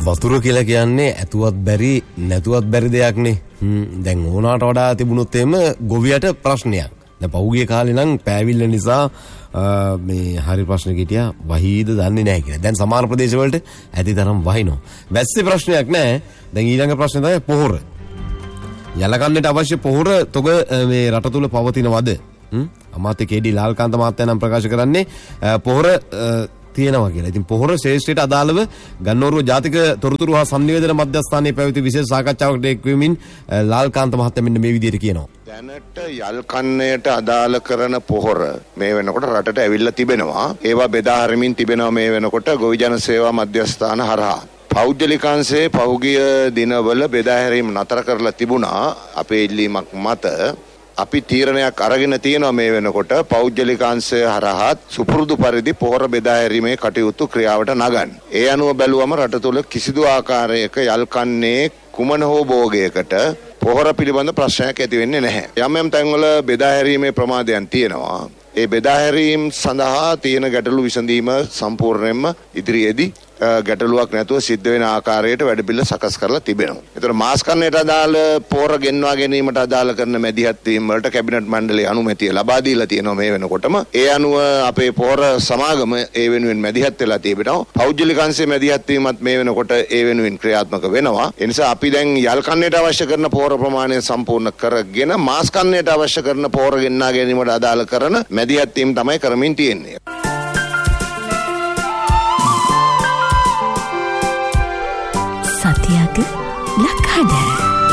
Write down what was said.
වතුර කියලා කියන්නේ ඇතුවත් බැරි නැතුවත් බැරි දෙයක් නේ. දැන් ඕනාට වඩා තිබුණොත් එම ගොවියට ප්‍රශ්නයක්. දැන් පහුගිය කාලේ නම් පෑවිල්ල නිසා මේ හරි ප්‍රශ්න කිටියා වහීද දන්නේ නැහැ කියලා. දැන් සමහර ප්‍රදේශවලට ඇති තරම් වහිනවා. වැස්සේ ප්‍රශ්නයක් නැහැ. දැන් ඊළඟ ප්‍රශ්නේ තමයි පොහොර. යලකන්නට අවශ්‍ය පොහොර තොග මේ රට තුල පවතිනවද? අමාත්‍ය කේ.ඩී. ලාල්කාන්ත මහත්තයා නම් ප්‍රකාශ කරන්නේ පොහොර තියෙනවා කියලා. ඉතින් පොහොර ශ්‍රේෂ්ඨයට අදාළව ගන්නෝරුව ජාතික තොරතුරු හා සංනිවේදන මධ්‍යස්ථානයේ පැවති විශේෂ සාකච්ඡාවකට එක් වෙමින් ලාල්කාන්ත මහත්තයා මෙන්න මේ විදිහට කියනවා. දැනට යල් කන්නයට අදාළ කරන පොහොර මේ වෙනකොට රටට ඇවිල්ලා තිබෙනවා. ඒවා බෙදා හරිමින් තිබෙනවා මේ වෙනකොට ගොවි ජන සේවා මධ්‍යස්ථාන හරහා. පෞද්ගලිකාංශයේ පහුගිය දිනවල බෙදා හැරීම නතර කරලා තිබුණා අපේ ඉල්ලීමක් මත. අපි තීරණයක් අරගෙන තියෙනවා මේ වෙනකොට පෞද්ගලිකාංශය හරහා සුපුරුදු පරිදි පොහොර බෙදා හැරීමේ කටයුතු ක්‍රියාවට නගන්න. ඒ අනුව බැලුවම රට තුළ කිසිදු ආකාරයක යල් කන්නේ කුමන හෝ භෝගයකට පොහොර පිළිබඳ ප්‍රශ්නයක් ඇති වෙන්නේ නැහැ. යම් යම් තැන්වල බෙදා හැරීමේ ප්‍රමාදයන් තියෙනවා. ඒ බෙදා හැරීම් සඳහා තියෙන ගැටලු විසඳීම සම්පූර්ණයෙන්ම ඉදිරියේදී ගැටලුවක් නැතුව සිද්ධ වෙන ආකාරයට වැඩපිළිවෙල සකස් කරලා තිබෙනවා. ඒතර මාස් කන්නයට අදාළ පොහොර ගෙන්වා ගැනීමට අදාළ කරන මැදිහත් වීම වලට කැබිනට් මණ්ඩලයේ අනුමැතිය ලබා දීලා තියෙනවා මේ වෙනකොටම. ඒ අනුව අපේ පොහොර සමාගම ඒ වෙනුවෙන් මැදිහත් වෙලා තිබෙනවා. පෞද්ගලිකංශයේ මැදිහත් වීමත් මේ වෙනකොට ඒ වෙනුවෙන් ක්‍රියාත්මක වෙනවා. ඒ නිසා අපි දැන් යල් කන්නයට අවශ්‍ය කරන පොහොර ප්‍රමාණය සම්පූර්ණ කරගෙන මාස් කන්නයට අවශ්‍ය කරන පොහොර ගෙන්වා ගැනීමට අදාළ කරන මැදිහත් වීම තමයි කරමින් තියෙන්නේ.